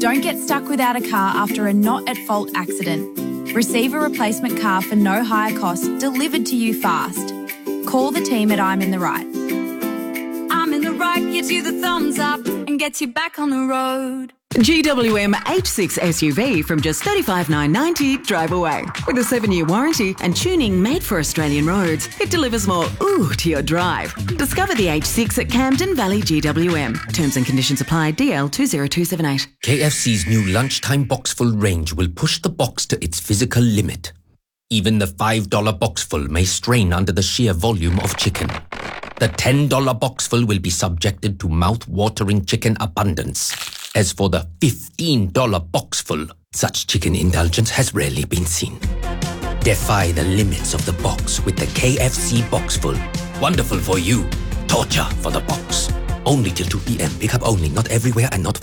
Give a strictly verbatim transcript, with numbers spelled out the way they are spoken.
Don't get stuck without a car after a not-at-fault accident. Receive a replacement car for no higher cost, delivered to you fast. Call the team at I'm in the Right. I'm in the Right gives you the thumbs up and gets you back on the road. G W M H six S U V from just thirty-five thousand nine hundred ninety drive away. With a seven-year warranty and tuning made for Australian roads, it delivers more ooh to your drive. Discover the H six at Camden Valley G W M. Terms and conditions apply. D L two zero two seven eight. K F C's new lunchtime boxful range will push the box to its physical limit. Even the five dollar boxful may strain under the sheer volume of chicken. The ten dollar boxful will be subjected to mouth-watering chicken abundance. As for the fifteen dollar boxful, such chicken indulgence has rarely been seen. Defy the limits of the box with the K F C Boxful. Wonderful for you, torture for the box. Only till two p.m. Pick up only, not everywhere and not for